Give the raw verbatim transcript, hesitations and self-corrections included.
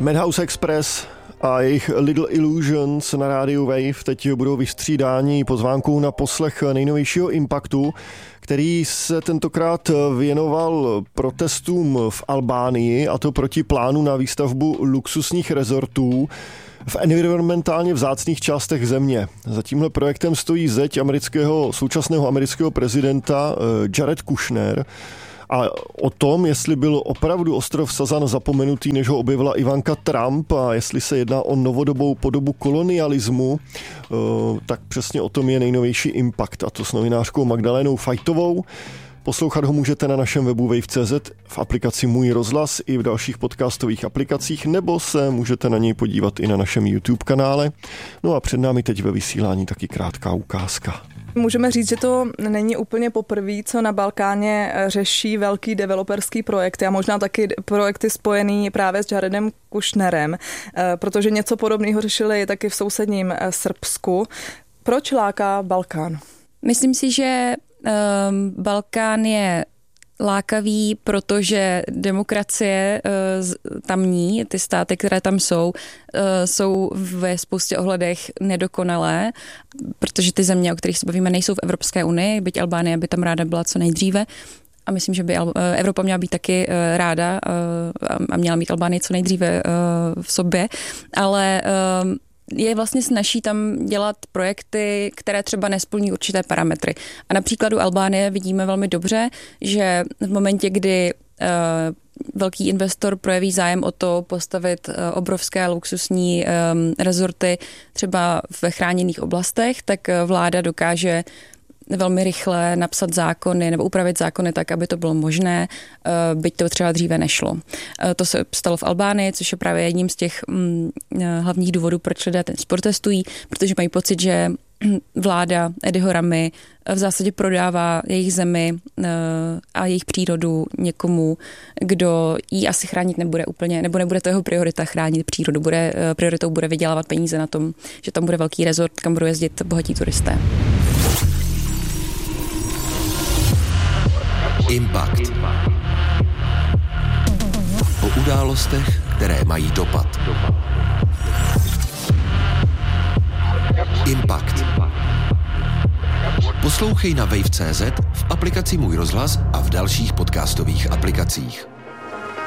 Madhouse Express a jejich Little Illusions na rádiu Wave teď budou vystřídáni pozvánkou na poslech nejnovějšího Impactu, který se tentokrát věnoval protestům v Albánii, a to proti plánu na výstavbu luxusních rezortů v environmentálně vzácných částech země. Za tímhle projektem stojí zeď amerického, současného amerického prezidenta Jared Kushner. A o tom, jestli byl opravdu ostrov Sazan zapomenutý, než ho objevila Ivanka Trump, a jestli se jedná o novodobou podobu kolonialismu, tak přesně o tom je nejnovější Impact, a to s novinářkou Magdalénou Fajtovou. Poslouchat ho můžete na našem webu wave tečka cé zet, v aplikaci Můj rozhlas i v dalších podcastových aplikacích, nebo se můžete na něj podívat i na našem YouTube kanále. No a před námi teď ve vysílání taky krátká ukázka. Můžeme říct, že to není úplně poprvé, co na Balkáně řeší velký developerský projekty a možná taky projekty spojený právě s Jaredem Kushnerem, protože něco podobného řešili taky v sousedním Srbsku. Proč láká Balkán? Myslím si, že um, Balkán je lákavý, protože demokracie uh, tamní, ty státy, které tam jsou, uh, jsou ve spoustě ohledech nedokonalé, protože ty země, o kterých se bavíme, nejsou v Evropské unii, byť Albánie by tam ráda byla co nejdříve. A myslím, že by Evropa měla být taky uh, ráda uh, a měla mít Albánii co nejdříve uh, v sobě, ale uh, je vlastně snaží tam dělat projekty, které třeba nesplní určité parametry. A na příkladu Albánie vidíme velmi dobře, že v momentě, kdy uh, velký investor projeví zájem o to postavit uh, obrovské luxusní um, rezorty třeba ve chráněných oblastech, tak uh, vláda dokáže velmi rychle napsat zákony nebo upravit zákony tak, aby to bylo možné, byť to třeba dříve nešlo. To se stalo v Albánii, což je právě jedním z těch hlavních důvodů, proč lidé ten protestují, protože mají pocit, že vláda Edyho Ramy v zásadě prodává jejich zemi a jejich přírodu někomu, kdo ji asi chránit nebude úplně, nebo nebude to jeho priorita chránit přírodu. Bude, prioritou bude vydělávat peníze na tom, že tam bude velký rezort, kam budou jezdit bohatí turisté. Impact. O událostech, které mají dopad. Impact. Poslouchej na wave tečka cé zet, v aplikaci Můj rozhlas a v dalších podcastových aplikacích.